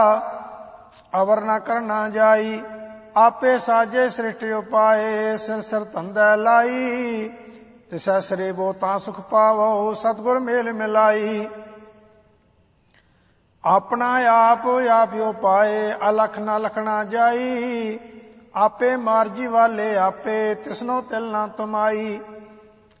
अवर न करना जाई। आपे साजे सृष्टि उपाए सिर सिर धंधै लाई। तिसै सरेबो तां सुख पावो सतगुर मेल मिलाई। अपना आप आपयो पाए अलख न लखना जाई। आपे मारजी वाले आपे तिसनो तिल न तुमाई।